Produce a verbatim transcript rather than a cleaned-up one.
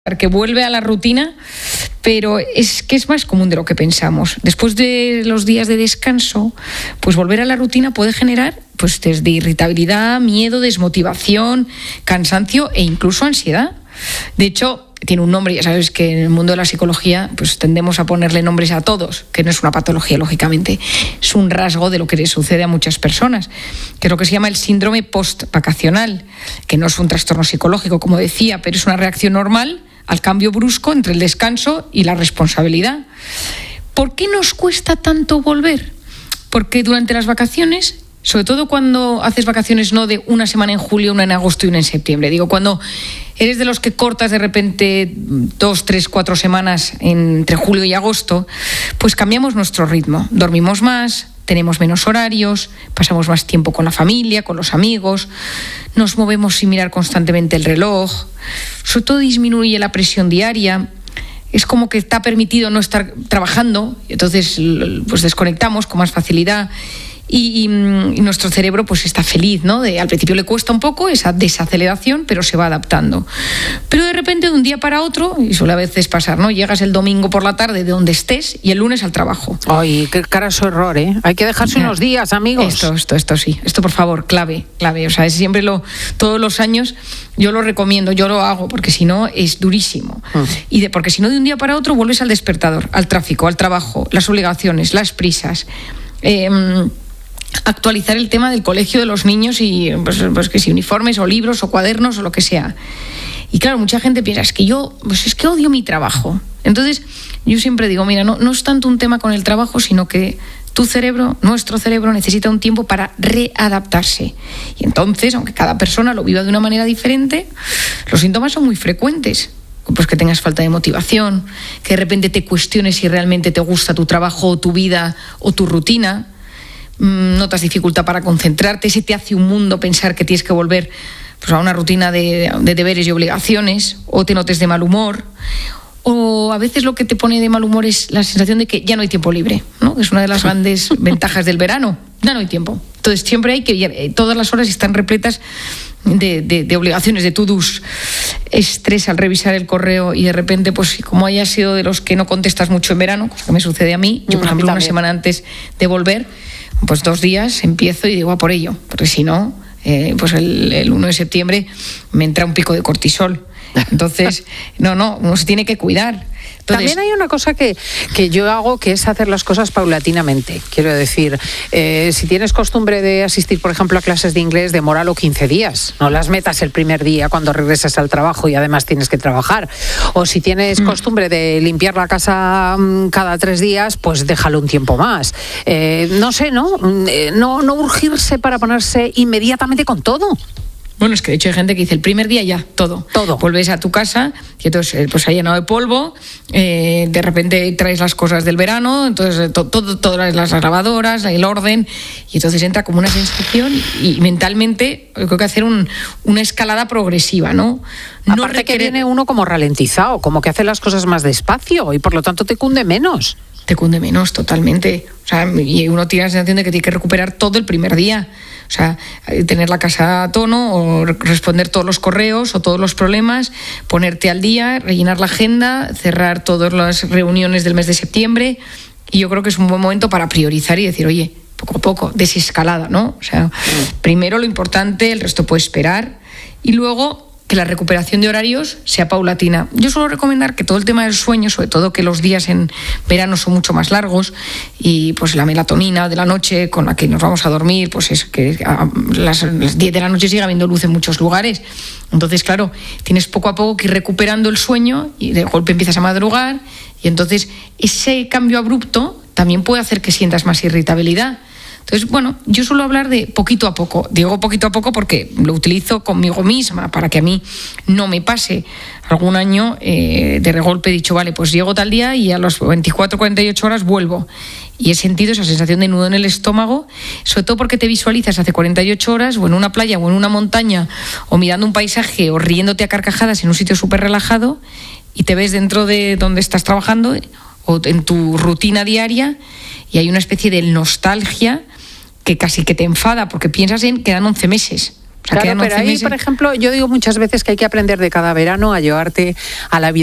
que vuelve a la rutina, pero es que es más común de lo que pensamos. Después de los días de descanso, pues volver a la rutina puede generar pues desde irritabilidad, miedo, desmotivación, cansancio e incluso ansiedad. De hecho, tiene un nombre, ya sabes que en el mundo de la psicología pues tendemos a ponerle nombres a todos, que no es una patología, lógicamente, es un rasgo de lo que le sucede a muchas personas, que es lo que se llama el síndrome postvacacional, que no es un trastorno psicológico, como decía, pero es una reacción normal al cambio brusco entre el descanso y la responsabilidad. ¿Por qué nos cuesta tanto volver? Porque durante las vacaciones, sobre todo cuando haces vacaciones no de una semana en julio, una en agosto y una en septiembre, digo, cuando eres de los que cortas de repente dos, tres, cuatro semanas entre julio y agosto, pues cambiamos nuestro ritmo, dormimos más, tenemos menos horarios, pasamos más tiempo con la familia, con los amigos, nos movemos sin mirar constantemente el reloj, sobre todo disminuye la presión diaria, es como que está permitido no estar trabajando, entonces pues desconectamos con más facilidad. Y, y, y nuestro cerebro pues está feliz, ¿no? De, al principio le cuesta un poco esa desaceleración, pero se va adaptando. Pero de repente, de un día para otro, y suele a veces pasar, ¿no? Llegas el domingo por la tarde de donde estés y el lunes al trabajo. Ay, qué carajo error, ¿eh? Hay que dejarse ya. unos días, amigos. Esto, esto, esto sí. Esto, por favor, clave, clave. O sea, es siempre lo, todos los años yo lo recomiendo, yo lo hago, porque si no es durísimo. Mm. Y de, porque si no, de un día para otro vuelves al despertador, al tráfico, al trabajo, las obligaciones, las prisas. Eh, actualizar el tema del colegio de los niños y pues, pues que si uniformes o libros o cuadernos o lo que sea. Y claro, mucha gente piensa, es que yo, pues es que odio mi trabajo. Entonces, yo siempre digo, mira, no, no es tanto un tema con el trabajo, sino que tu cerebro, nuestro cerebro, necesita un tiempo para readaptarse. Y entonces, aunque cada persona lo viva de una manera diferente, los síntomas son muy frecuentes. Pues que tengas falta de motivación, que de repente te cuestiones si realmente te gusta tu trabajo o tu vida o tu rutina. Notas dificultad para concentrarte, se te hace un mundo pensar que tienes que volver pues, a una rutina de, de deberes y obligaciones, o te notes de mal humor, o a veces lo que te pone de mal humor es la sensación de que ya no hay tiempo libre, ¿no? Es una de las grandes ventajas del verano, ya no hay tiempo. Entonces siempre hay que, todas las horas están repletas de, de, de obligaciones, de to-dos, estrés al revisar el correo y de repente, pues como hayas sido de los que no contestas mucho en verano, cosa que me sucede a mí, yo por ejemplo una semana antes de volver, pues dos días empiezo y digo a por ello, porque si no, eh, pues el, el uno de septiembre me entra un pico de cortisol. Entonces, no, no, uno se tiene que cuidar. Entonces, también hay una cosa que, que yo hago, que es hacer las cosas paulatinamente. Quiero decir, eh, si tienes costumbre de asistir, por ejemplo, a clases de inglés, demóralo quince días. No las metas el primer día cuando regresas al trabajo y además tienes que trabajar. O si tienes mm. costumbre de limpiar la casa um, cada tres días, pues déjalo un tiempo más. Eh, no sé, ¿no? No, no urgirse para ponerse inmediatamente con todo. Bueno, es que de hecho hay gente que dice el primer día ya, todo. Todo. Vuelves a tu casa y entonces pues ha llenado de polvo, eh, de repente traes las cosas del verano, entonces to, todo, todas las lavadoras, el orden, y entonces entra como una sensación y, y mentalmente creo que hacer un, una escalada progresiva, ¿no? No Aparte requiere... que viene uno como ralentizado, como que hace las cosas más despacio y por lo tanto te cunde menos. Te cunde menos, totalmente. O sea, y uno tiene la sensación de que tiene que recuperar todo el primer día. O sea, tener la casa a tono o responder todos los correos o todos los problemas, ponerte al día, rellenar la agenda, cerrar todas las reuniones del mes de septiembre. Y yo creo que es un buen momento para priorizar y decir, oye, poco a poco, desescalada, ¿no? O sea, primero lo importante, el resto puede esperar. Y luego que la recuperación de horarios sea paulatina. Yo suelo recomendar que todo el tema del sueño, sobre todo que los días en verano son mucho más largos y pues la melatonina de la noche con la que nos vamos a dormir, pues es que a las, las diez de la noche sigue habiendo luz en muchos lugares. Entonces, claro, tienes poco a poco que ir recuperando el sueño y de golpe empiezas a madrugar y entonces ese cambio abrupto también puede hacer que sientas más irritabilidad. Entonces, bueno, yo suelo hablar de poquito a poco. Digo poquito a poco porque lo utilizo conmigo misma para que a mí no me pase. Algún año eh, de regolpe he dicho, vale, pues llego tal día y a las veinticuatro, cuarenta y ocho horas vuelvo. Y he sentido esa sensación de nudo en el estómago, sobre todo porque te visualizas hace cuarenta y ocho horas o en una playa o en una montaña o mirando un paisaje o riéndote a carcajadas en un sitio súper relajado y te ves dentro de donde estás trabajando o en tu rutina diaria y hay una especie de nostalgia que casi que te enfada porque piensas en que quedan once meses. Claro, pero ahí, meses. Por ejemplo, yo digo muchas veces que hay que aprender de cada verano a llevarte a la vida